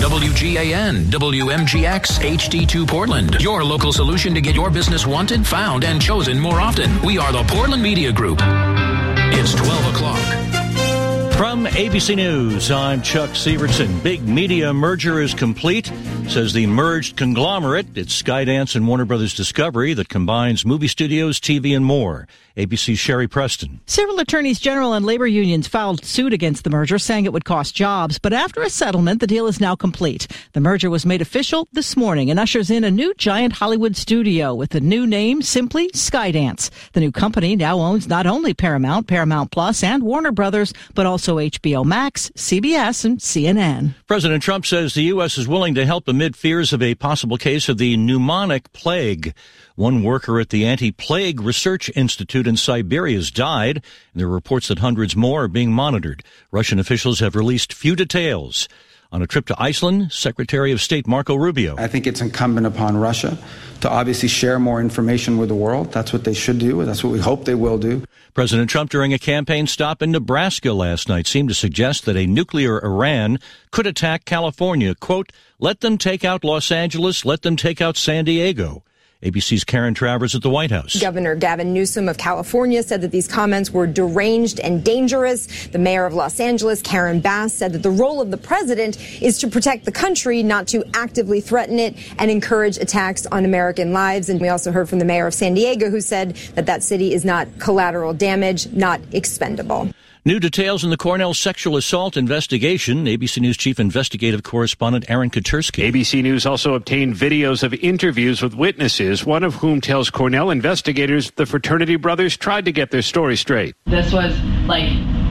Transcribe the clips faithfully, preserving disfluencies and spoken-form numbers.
W G A N, W M G X, H D two Portland. Your local solution to get your business wanted, found, and chosen more often. We are the Portland Media Group. It's twelve o'clock. From A B C News, I'm Chuck Severson. Big media merger is complete, says the merged conglomerate. It's Skydance and Warner Brothers Discovery that combines movie studios, T V, and more. A B C's Sherry Preston. Several attorneys general and labor unions filed suit against the merger, saying it would cost jobs. But after a settlement, the deal is now complete. The merger was made official this morning and ushers in a new giant Hollywood studio with the new name simply Skydance. The new company now owns not only Paramount, Paramount Plus, and Warner Brothers, but also H B O Max, C B S, and C N N. President Trump says the U S is willing to help amid fears of a possible case of the pneumonic plague. One worker at the Anti-Plague Research Institute in Siberia has died, and there are reports that hundreds more are being monitored. Russian officials have released few details. On a trip to Iceland, Secretary of State Marco Rubio. I think it's incumbent upon Russia to obviously share more information with the world. That's what they should do. That's what we hope they will do. President Trump, during a campaign stop in Nebraska last night, seemed to suggest that a nuclear Iran could attack California. Quote, let them take out Los Angeles, let them take out San Diego. A B C's Karen Travers at the White House. Governor Gavin Newsom of California said that these comments were deranged and dangerous. The mayor of Los Angeles, Karen Bass, said that the role of the president is to protect the country, not to actively threaten it and encourage attacks on American lives. And we also heard from the mayor of San Diego, who said that that city is not collateral damage, not expendable. New details in the Cornell sexual assault investigation. A B C News chief investigative correspondent Aaron Katursky. A B C News also obtained videos of interviews with witnesses, one of whom tells Cornell investigators the fraternity brothers tried to get their story straight. This was like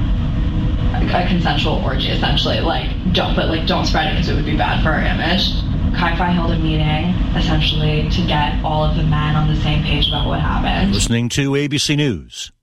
a consensual orgy, essentially. Like, don't, but like, don't spread it because it would be bad for our image. Chi-Phi held a meeting, essentially, to get all of the men on the same page about what happened. Listening to A B C News.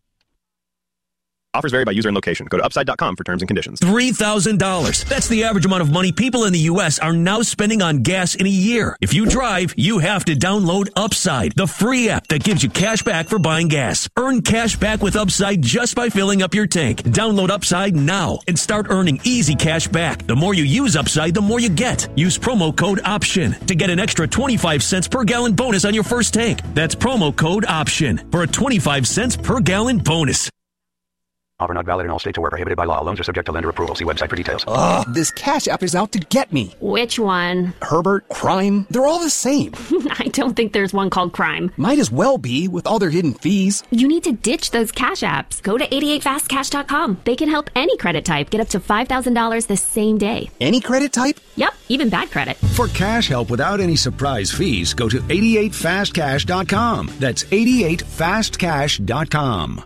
Offers vary by user and location. Go to upside dot com for terms and conditions. three thousand dollars. That's the average amount of money people in the U S are now spending on gas in a year. If you drive, you have to download Upside, the free app that gives you cash back for buying gas. Earn cash back with Upside just by filling up your tank. Download Upside now and start earning easy cash back. The more you use Upside, the more you get. Use promo code OPTION to get an extra twenty-five cents per gallon bonus on your first tank. That's promo code OPTION for a twenty-five cents per gallon bonus. Offer not valid in all states or where prohibited by law. Loans are subject to lender approval. See website for details. Ugh, this Cash App is out to get me. Which one? Herbert, Crime, they're all the same. I don't think there's one called Crime. Might as well be, with all their hidden fees. You need to ditch those Cash Apps. Go to eighty-eight fast cash dot com. They can help any credit type get up to five thousand dollars the same day. Any credit type? Yep, even bad credit. For cash help without any surprise fees, go to eighty-eight fast cash dot com. That's eighty-eight fast cash dot com.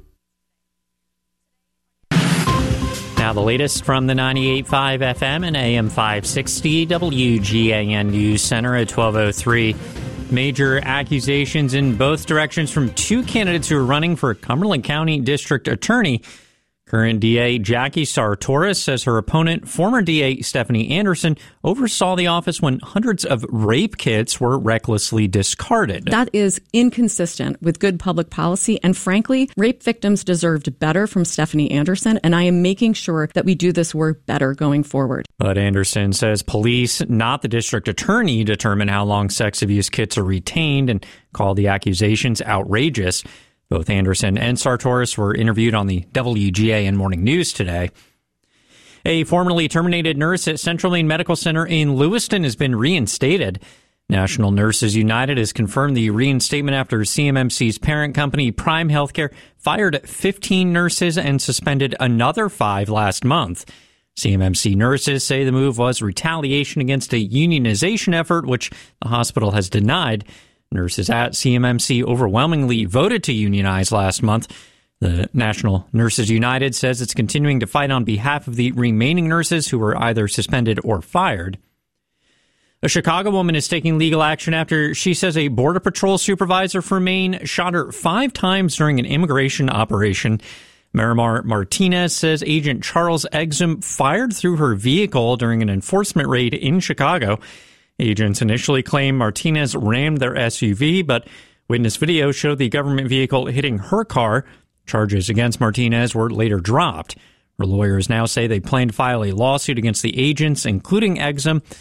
Now the latest from the ninety-eight point five F M and A M five sixty W G A N News Center at twelve oh three. Major accusations in both directions from two candidates who are running for Cumberland County District Attorney. Current D A Jackie Sartoris says her opponent, former D A Stephanie Anderson, oversaw the office when hundreds of rape kits were recklessly discarded. That is inconsistent with good public policy, and frankly, rape victims deserved better from Stephanie Anderson, and I am making sure that we do this work better going forward. But Anderson says police, not the district attorney, determine how long sex abuse kits are retained and call the accusations outrageous. Both Anderson and Sartoris were interviewed on the W G A N Morning News today. A formerly terminated nurse at Central Maine Medical Center in Lewiston has been reinstated. National Nurses United has confirmed the reinstatement after C M M C's parent company, Prime Healthcare, fired fifteen nurses and suspended another five last month. C M M C nurses say the move was retaliation against a unionization effort, which the hospital has denied. Nurses at C M M C overwhelmingly voted to unionize last month. The National Nurses United says it's continuing to fight on behalf of the remaining nurses who were either suspended or fired. A Chicago woman is taking legal action after she says a Border Patrol supervisor for Maine shot her five times during an immigration operation. Marimar Martinez says Agent Charles Exum fired through her vehicle during an enforcement raid in Chicago. Agents initially claimed Martinez rammed their S U V, but witness video showed the government vehicle hitting her car. Charges against Martinez were later dropped. Her lawyers now say they plan to file a lawsuit against the agents, including Exum.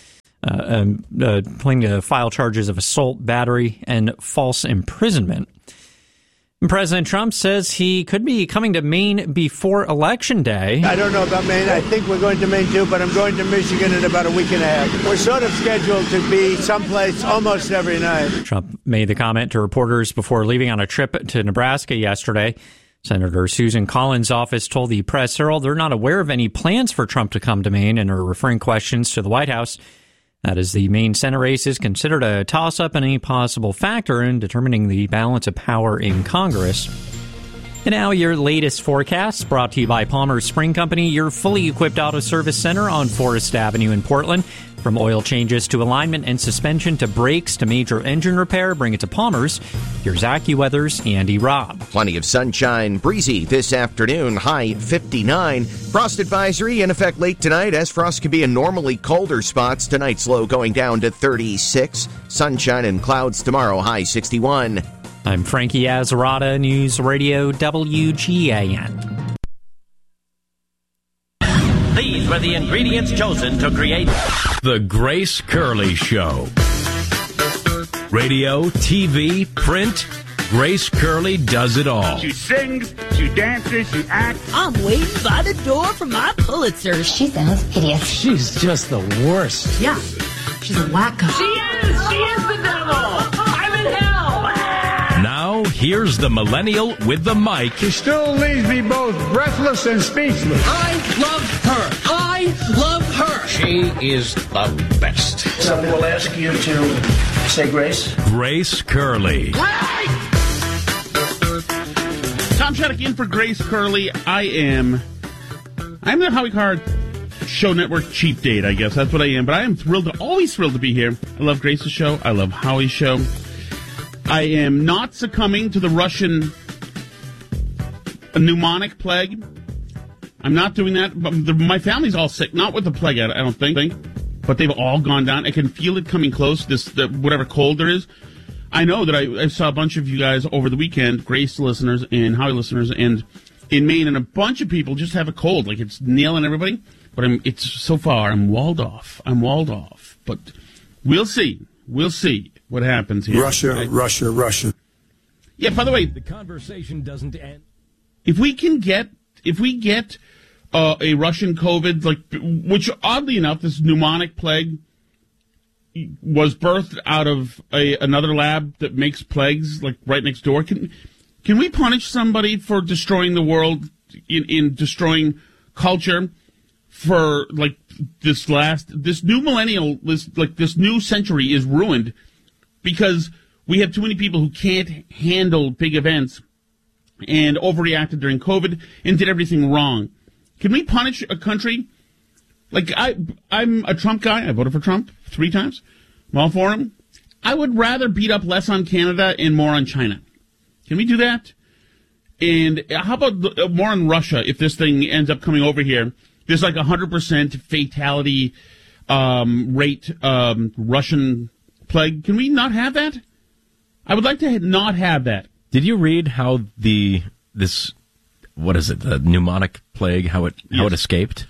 uh, um, uh, planning to file charges of assault, battery, and false imprisonment. And President Trump says he could be coming to Maine before Election Day. I don't know about Maine. I think we're going to Maine, too, but I'm going to Michigan in about a week and a half. We're sort of scheduled to be someplace almost every night. Trump made the comment to reporters before leaving on a trip to Nebraska yesterday. Senator Susan Collins' office told the Press Herald they're not aware of any plans for Trump to come to Maine and are referring questions to the White House. That is, the Maine Senate race is considered a toss-up and a possible factor in determining the balance of power in Congress. And now your latest forecast, brought to you by Palmer's Spring Company, your fully equipped auto service center on Forest Avenue in Portland. From oil changes to alignment and suspension to brakes to major engine repair, bring it to Palmer's. Here's AccuWeather's Andy Robb. Plenty of sunshine, breezy this afternoon, high fifty-nine. Frost advisory in effect late tonight, as frost can be in normally colder spots. Tonight's low going down to thirty-six. Sunshine and clouds tomorrow, high sixty-one. I'm Frankie Azzarata, News Radio W G A N. These were the ingredients chosen to create The Grace Curley Show. Radio, T V, print, Grace Curley does it all. She sings, she dances, she acts. I'm waiting by the door for my Pulitzer. She sounds hideous. She's just the worst. Yeah, she's a wacko. She is! She is the devil! I'm in hell! Now, here's the millennial with the mic. She still leaves me both breathless and speechless. I love her. I love her. She is the best. Somebody will ask you to say grace. Grace Curley. Tom Shattuck in for Grace Curley. I am, I'm the Howie Card Show Network cheap date, I guess. That's what I am. But I am thrilled, to, always thrilled to be here. I love Grace's show. I love Howie's show. I am not succumbing to the Russian pneumonic plague. I'm not doing that. But the, my family's all sick. Not with the plague, I don't think. But they've all gone down. I can feel it coming close, this the, whatever cold there is. I know that I, I saw a bunch of you guys over the weekend, Grace listeners and Howie listeners, and in Maine, and a bunch of people just have a cold. Like, it's nailing everybody. But I'm, it's so far, I'm walled off. I'm walled off. But we'll see. We'll see what happens here. Russia, I, Russia, Russia. Yeah, by the way, the conversation doesn't end. If we can get, if we get uh, a Russian COVID, like, which oddly enough, this pneumonic plague was birthed out of a, another lab that makes plagues, like right next door. Can can we punish somebody for destroying the world, in, in destroying culture, for like this last, this new millennial, this like this new century is ruined because we have too many people who can't handle big events and overreacted during COVID and did everything wrong. Can we punish a country? Like, I, I'm a Trump guy. I voted for Trump three times. I'm all for him. I would rather beat up less on Canada and more on China. Can we do that? And how about more on Russia if this thing ends up coming over here? There's like a one hundred percent fatality um, rate um, Russian plague. Can we not have that? I would like to not have that. Did you read how the, this, what is it, the pneumonic plague, how it, how Yes. it escaped?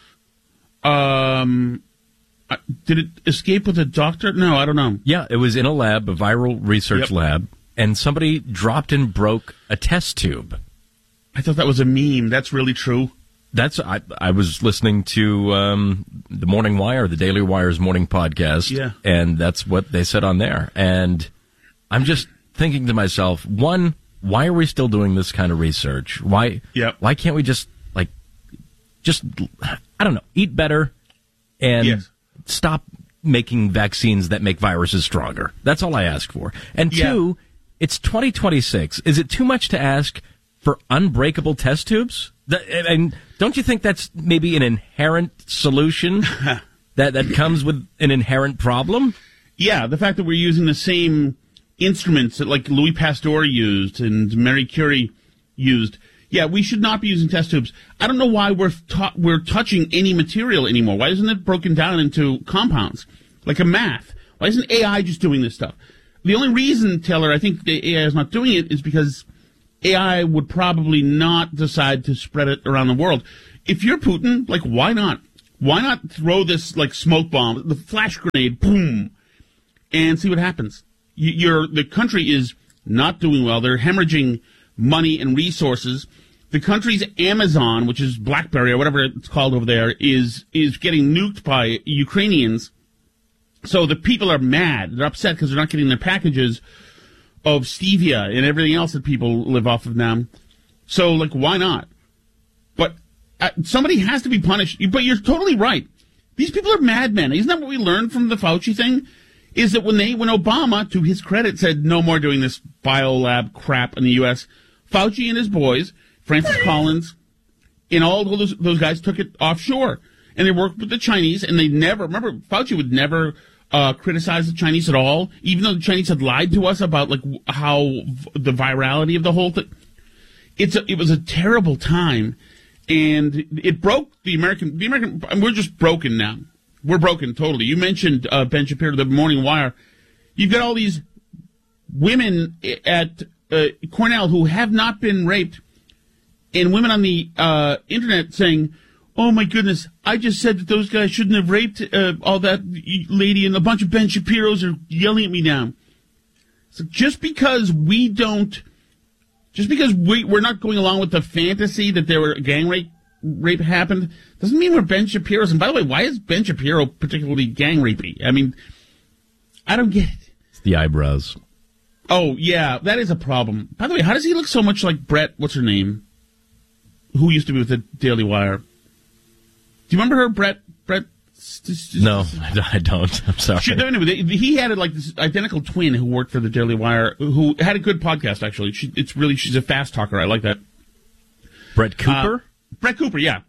Um, uh, did it escape with a doctor? No, I don't know. Yeah, it was in a lab, a viral research Yep. lab, and somebody dropped and broke a test tube. I thought that was a meme. That's really true. That's I. I was listening to um, the Morning Wire, the Daily Wire's morning podcast, Yeah. and that's what they said on there. And I'm just thinking to myself, one, why are we still doing this kind of research? Why? Yep. Why can't we just like, just I don't know, eat better and Yes. stop making vaccines that make viruses stronger? That's all I ask for. And Yeah. two, it's twenty twenty-six. Is it too much to ask for unbreakable test tubes? That, and don't you think that's maybe an inherent solution that, that comes with an inherent problem? Yeah, the fact that we're using the same instruments that like Louis Pasteur used and Marie Curie used. Yeah, we should not be using test tubes. I don't know why we're ta- we're touching any material anymore. Why isn't it broken down into compounds like a math? Why isn't A I just doing this stuff? The only reason, Taylor, I think the A I is not doing it is because A I would probably not decide to spread it around the world. If you're Putin, like, why not? Why not throw this like smoke bomb, the flash grenade, boom, and see what happens? You, you're, the country is not doing well. They're hemorrhaging money and resources. The country's Amazon, which is BlackBerry or whatever it's called over there, is is getting nuked by Ukrainians. So the people are mad. They're upset because they're not getting their packages of stevia and everything else that people live off of now. So, like, why not? But uh, somebody has to be punished. But you're totally right. These people are madmen. Isn't that what we learned from the Fauci thing? Is that when they, when Obama, to his credit, said no more doing this biolab crap in the U S, Fauci and his boys, Francis Collins, and all those those guys took it offshore. And they worked with the Chinese, and they never, remember, Fauci would never uh, criticize the Chinese at all, even though the Chinese had lied to us about like how v- the virality of the whole thing. It's a, it was a terrible time, and it broke the American, the American, I mean, we're just broken now. We're broken totally. You mentioned uh, Ben Shapiro, the Morning Wire. You've got all these women at uh, Cornell who have not been raped, and women on the uh, internet saying, oh, my goodness, I just said that those guys shouldn't have raped uh, all that lady, and a bunch of Ben Shapiros are yelling at me now. So just because we don't, just because we, we're not going along with the fantasy that there were gang rape, rape happened, doesn't mean we're Ben Shapiros. And by the way, why is Ben Shapiro particularly gang rapey? I mean, I don't get it. It's the eyebrows. Oh, yeah, that is a problem. By the way, how does he look so much like Brett, what's her name, who used to be with the Daily Wire? Do you remember her, Brett? Brett? No, I don't. I'm sorry. She, anyway, he had like this identical twin who worked for the Daily Wire, who had a good podcast. Actually, she, it's really she's a fast talker. I like that. Brett Cooper. Uh, Brett Cooper, yeah,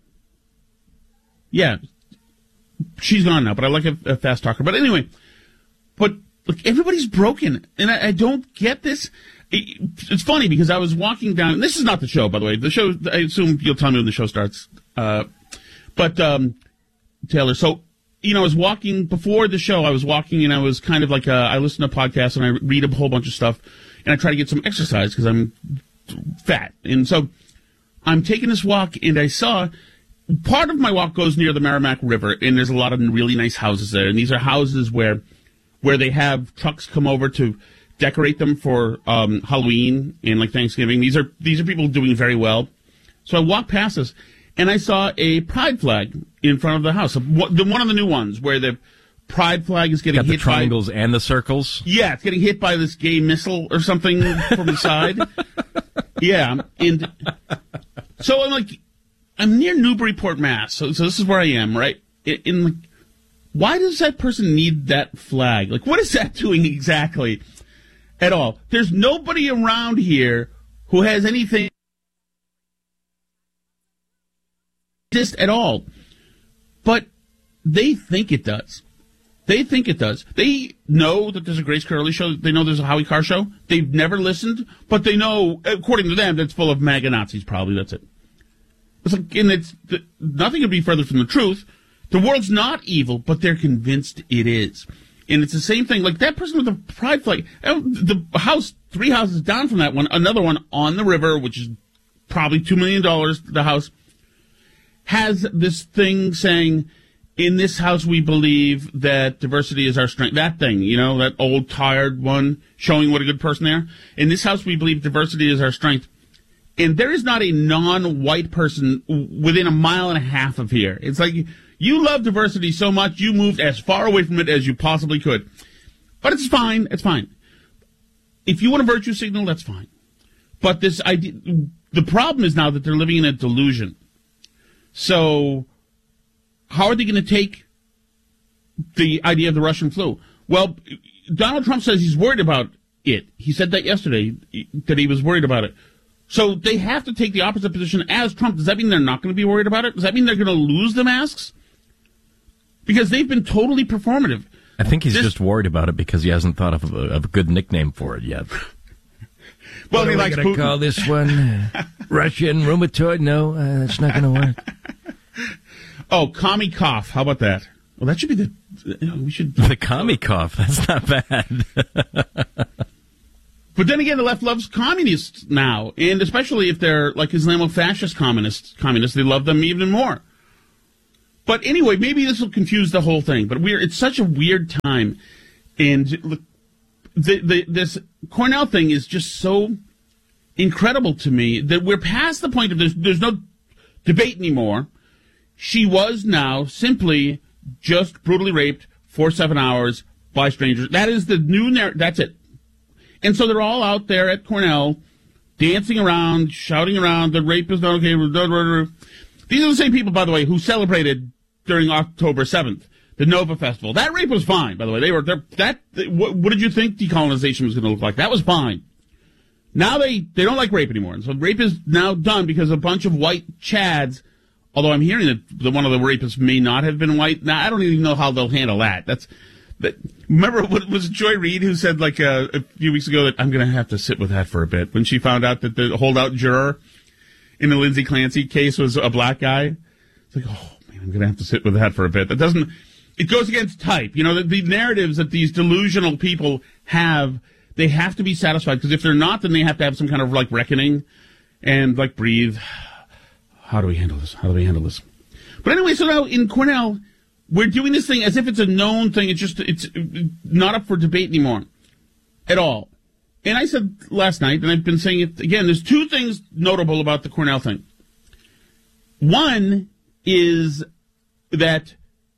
yeah. She's gone now, but I like a, a fast talker. But anyway, but look, everybody's broken, and I, I don't get this. It, it's funny because I was walking down. And this is not the show, by the way. The show. I assume you'll tell me when the show starts. Uh, But, um, Taylor, so, you know, I was walking, before the show, I was walking and I was kind of like, a, I listen to podcasts and I read a whole bunch of stuff and I try to get some exercise because I'm fat. And so I'm taking this walk and I saw, part of my walk goes near the Merrimack River and there's a lot of really nice houses there. And these are houses where, where they have trucks come over to decorate them for, um, Halloween and like Thanksgiving. These are, these are people doing very well. So I walked past this. And I saw a pride flag in front of the house. The one of the new ones where the pride flag is getting Got hit the triangles by, and the circles? Yeah, it's getting hit by this gay missile or something from the side. Yeah. And so I'm like, I'm near Newburyport, Mass. So, so this is where I am, right? In, in like, why does that person need that flag? Like, what is that doing exactly at all? There's nobody around here who has anything exist at all, but they think it does. They think it does. They know that there's a Grace Curley show. They know there's a Howie Carr show. They've never listened, but they know, according to them, that's full of MAGA Nazis. Probably that's it. It's like, and it's the, nothing could be further from the truth. The world's not evil, but they're convinced it is. And it's the same thing. Like that person with the pride flag, the house, three houses down from that one, another one on the river, which is probably two million dollars. The house has this thing saying, in this house we believe that diversity is our strength. That thing, you know, that old tired one showing what a good person they are. In this house we believe diversity is our strength. And there is not a non-white person within a mile and a half of here. It's like, you love diversity so much, you moved as far away from it as you possibly could. But it's fine, it's fine. If you want a virtue signal, that's fine. But this idea, the problem is now that they're living in a delusion. So, how are they going to take the idea of the Russian flu? Well, Donald Trump says he's worried about it. He said that yesterday, that he was worried about it. So, they have to take the opposite position as Trump. Does that mean they're not going to be worried about it? Does that mean they're going to lose the masks? Because they've been totally performative. I think he's this, just worried about it because he hasn't thought of a, of a good nickname for it yet. Well, what he are likes we going to call this one? Uh, Russian rheumatoid? No, uh, that's not going to work. Oh, commie cough. How about that? Well, that should be the. You know, we should. The commie cough. That's not bad. But then again, the left loves communists now, and especially if they're like Islamofascist communists. Communists, they love them even more. But anyway, maybe this will confuse the whole thing. But we're it's such a weird time, and look, the, the this Cornell thing is just so incredible to me that we're past the point of there's there's no debate anymore. She was now simply just brutally raped for seven hours by strangers. That is the new narrative. That's it. And so they're all out there at Cornell dancing around, shouting around, the rape is not okay. These are the same people, by the way, who celebrated during October seventh, the Nova Festival. That rape was fine, by the way. They were that. What, what did you think decolonization was going to look like? That was fine. Now they, they don't like rape anymore. And so rape is now done because a bunch of white chads, although I'm hearing that the, one of the rapists may not have been white. Now, I don't even know how they'll handle that. That's that. Remember, what was it Joy Reid who said like uh, a few weeks ago that I'm going to have to sit with that for a bit when she found out that the holdout juror in the Lindsay Clancy case was a black guy? It's like, oh, man, I'm going to have to sit with that for a bit. That doesn't, it goes against type. You know, the, the narratives that these delusional people have, they have to be satisfied, because if they're not, then they have to have some kind of, like, reckoning and, like, breathe. How do we handle this? How do we handle this? But anyway, so now in Cornell, we're doing this thing as if it's a known thing. It's just, it's not up for debate anymore at all. And I said last night, and I've been saying it again, there's two things notable about the Cornell thing. One is that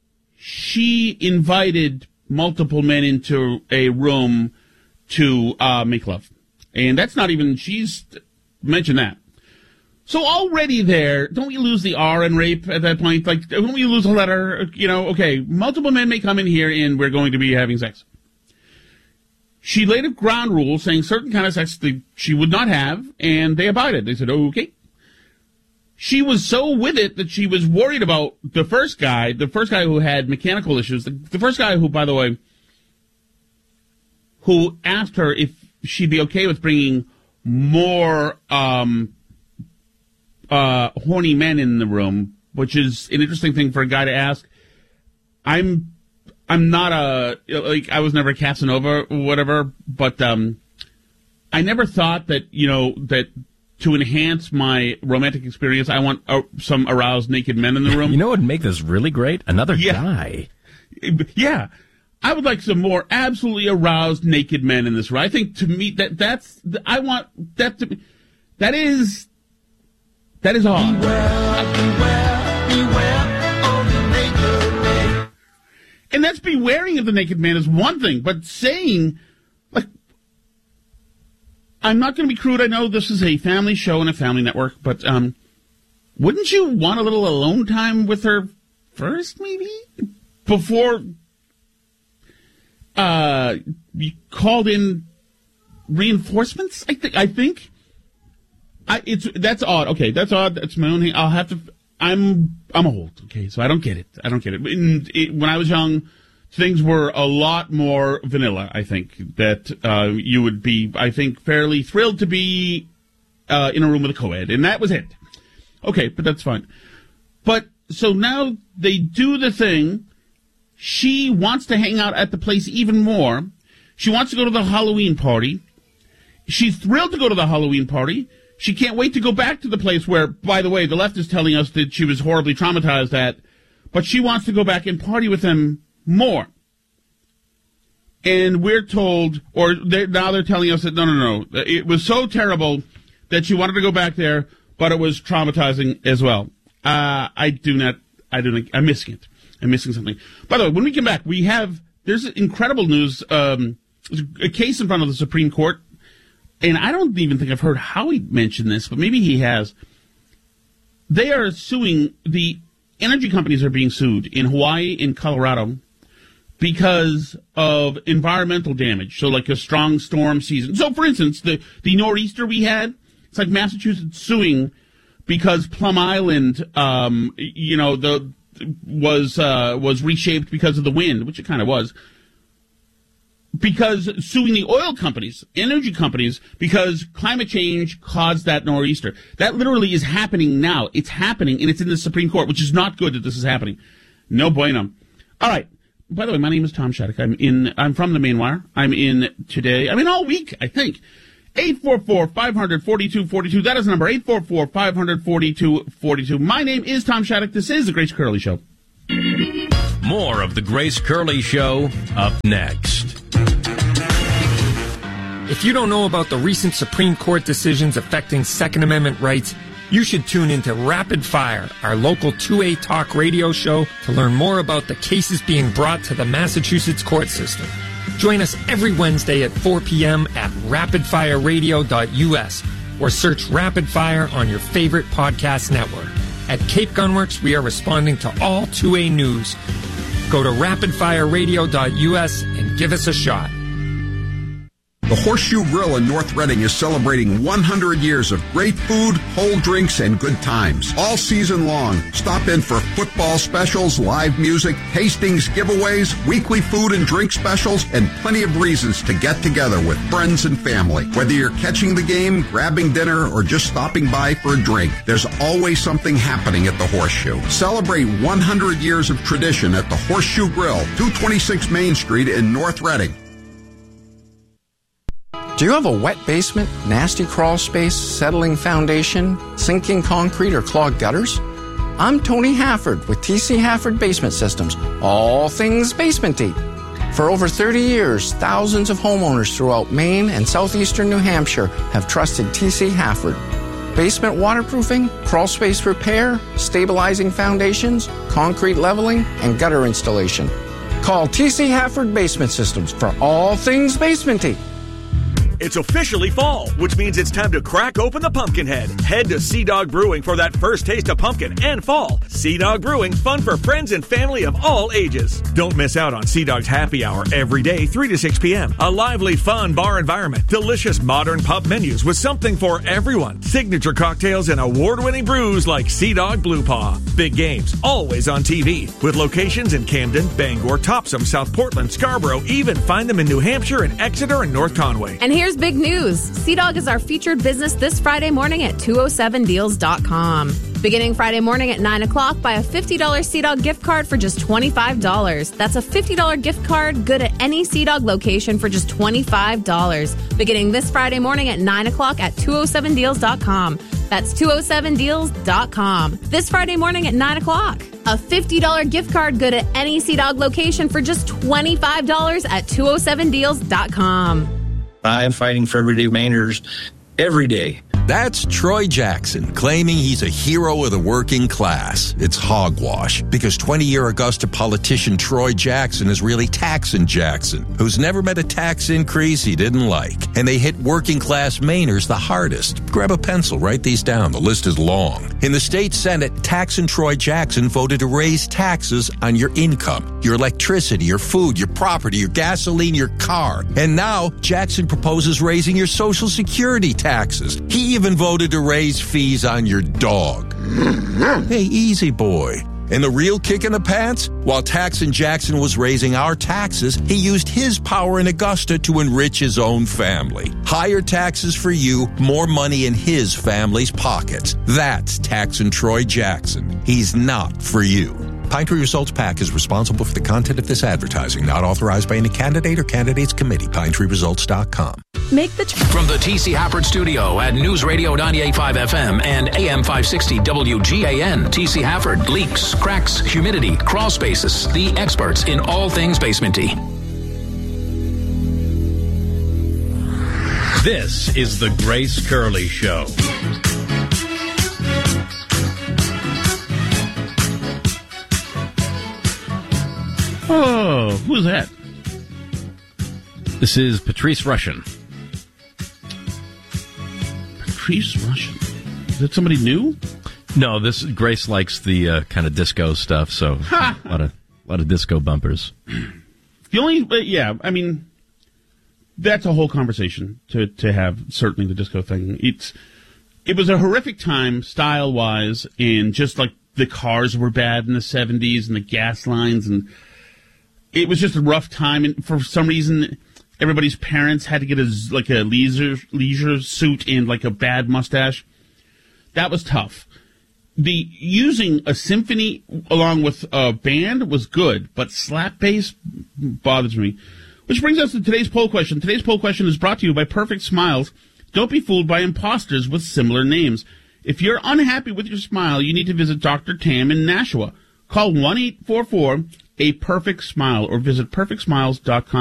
she invited multiple men into a room to uh, make love. And that's not even, she's mentioned that. So already there, don't we lose the R in rape at that point? Like, don't we lose a letter? You know, okay, multiple men may come in here and we're going to be having sex. She laid a ground rule saying certain kind of sex they, she would not have, and they abided. They said, okay. She was so with it that she was worried about the first guy, the first guy who had mechanical issues, the, the first guy who, by the way, who asked her if she'd be okay with bringing more um, uh, horny men in the room, which is an interesting thing for a guy to ask. I'm I'm not a, like, I was never a Casanova or whatever, but um, I never thought that, you know, that to enhance my romantic experience, I want uh, some aroused naked men in the room. You know what would make this really great? Another yeah. guy. Yeah. I would like some more absolutely aroused naked men in this room. I think to me that that's, I want that to be, that is, that is odd. Beware, beware, beware of the naked man. And that's bewaring of the naked man is one thing, but saying, like, I'm not going to be crude. I know this is a family show and a family network, but um, wouldn't you want a little alone time with her first, maybe? Before uh, you called in reinforcements, I think. I think. I, it's that's odd. Okay, that's odd. That's my own thing. I'll have to. I'm I'm old. Okay, so I don't get it. I don't get it. In, it when I was young, things were a lot more vanilla. I think that uh, you would be, I think, fairly thrilled to be uh, in a room with a co-ed, and that was it. Okay, but that's fine. But so now they do the thing. She wants to hang out at the place even more. She wants to go to the Halloween party. She's thrilled to go to the Halloween party. She can't wait to go back to the place where, by the way, the left is telling us that she was horribly traumatized at, but she wants to go back and party with them more. And we're told, or they're, now they're telling us that, no, no, no, it was so terrible that she wanted to go back there, but it was traumatizing as well. Uh, I do not, I do not, I'm missing it. I'm missing something. By the way, when we come back, we have, there's incredible news, um, a case in front of the Supreme Court, and I don't even think I've heard Howie mention this, but maybe he has. They are suing, the energy companies are being sued in Hawaii, in Colorado, because of environmental damage. So like a strong storm season. So for instance, the, the nor'easter we had, it's like Massachusetts suing because Plum Island, um, you know, the was uh, was reshaped because of the wind, which it kind of was. Because suing the oil companies, energy companies, because climate change caused that nor'easter. That literally is happening now. It's happening, and it's in the Supreme Court, which is not good that this is happening. No bueno. All right. By the way, my name is Tom Shattuck. I'm in. I'm from the Main Wire. I'm in today. I'm in all week, I think. eight four four, five hundred, forty-two forty-two. That is the number, eight four four, five hundred, forty-two forty-two. My name is Tom Shattuck. This is The Grace Curley Show. More of the Grace Curley Show up next. If you don't know about the recent Supreme Court decisions affecting Second Amendment rights, you should tune into Rapid Fire, our local two A talk radio show, to learn more about the cases being brought to the Massachusetts court system. Join us every Wednesday at four p.m. at rapid fire radio dot u s or search Rapid Fire on your favorite podcast network. At Cape Gunworks, we are responding to all two A news. Go to rapid fire radio dot u s and give us a shot. The Horseshoe Grill in North Reading is celebrating one hundred years of great food, cold drinks, and good times. All season long, stop in for football specials, live music, tastings, giveaways, weekly food and drink specials, and plenty of reasons to get together with friends and family. Whether you're catching the game, grabbing dinner, or just stopping by for a drink, there's always something happening at the Horseshoe. Celebrate one hundred years of tradition at the Horseshoe Grill, two twenty-six Main Street in North Reading. Do you have a wet basement, nasty crawl space, settling foundation, sinking concrete, or clogged gutters? I'm Tony Hafford with T C Hafford Basement Systems, all things basement-y. For over thirty years, thousands of homeowners throughout Maine and southeastern New Hampshire have trusted T C Hafford. Basement waterproofing, crawl space repair, stabilizing foundations, concrete leveling, and gutter installation. Call T C Hafford Basement Systems for all things basement-y. It's officially fall, which means it's time to crack open the Pumpkinhead. Head to Sea Dog Brewing for that first taste of pumpkin and fall. Sea Dog Brewing, fun for friends and family of all ages. Don't miss out on Sea Dog's happy hour every day, three to six p.m. A lively, fun bar environment, delicious modern pub menus with something for everyone. Signature cocktails and award-winning brews like Sea Dog Blue Paw. Big games, always on T V. With locations in Camden, Bangor, Topsom, South Portland, Scarborough, even find them in New Hampshire and Exeter and North Conway. And here's big news. Sea Dog is our featured business this Friday morning at two oh seven deals dot com. Beginning Friday morning at nine o'clock, buy a fifty dollars Sea Dog gift card for just twenty-five dollars. That's a fifty dollars gift card good at any Sea Dog location for just twenty-five dollars. Beginning this Friday morning at nine o'clock at two oh seven deals dot com. That's two oh seven deals dot com. This Friday morning at nine o'clock. A fifty dollars gift card good at any Sea Dog location for just twenty-five dollars at two oh seven deals dot com. I am fighting for everyday Mainers every day. That's Troy Jackson, claiming he's a hero of the working class. It's hogwash, because twenty-year Augusta politician Troy Jackson is really Taxin' Jackson, who's never met a tax increase he didn't like. And they hit working class Mainers the hardest. Grab a pencil, write these down. The list is long. In the state Senate, Taxin' Troy Jackson voted to raise taxes on your income, your electricity, your food, your property, your gasoline, your car. And now, Jackson proposes raising your Social Security taxes. He even voted to raise fees on your dog. Hey, easy boy. And the real kick in the pants? While Taxin' Jackson was raising our taxes, he used his power in Augusta to enrich his own family. Higher taxes for you, more money in his family's pockets. That's Taxin' Troy Jackson. He's not for you. Pine Tree Results PAC is responsible for the content of this advertising, not authorized by any candidate or candidates committee. Pine Tree Results dot com. Make the tr- From the T C Hafford Studio at News Radio ninety-eight point five F M and A M five sixty W G A N, T C Hafford, leaks, cracks, humidity, crawl spaces, the experts in all things basement-y. This is the Grace Curley Show. Oh, who's that? This is Patrice Rushen. Patrice Rushen. Is that somebody new? No, this Grace likes the uh, kind of disco stuff, so a lot of a lot of disco bumpers. The only, yeah, I mean, that's a whole conversation to to have. Certainly, the disco thing. It's it was a horrific time, style wise, and just like the cars were bad in the seventies and the gas lines, and it was just a rough time. And for some reason, everybody's parents had to get a like a leisure leisure suit and like a bad mustache. That was tough. The using a symphony along with a band was good, but slap bass bothers me. Which brings us to today's poll question. Today's poll question is brought to you by Perfect Smiles. Don't be fooled by imposters with similar names. If you're unhappy with your smile, you need to visit Doctor Tam in Nashua. Call one eight four four A Perfect Smile or visit perfect smiles dot com.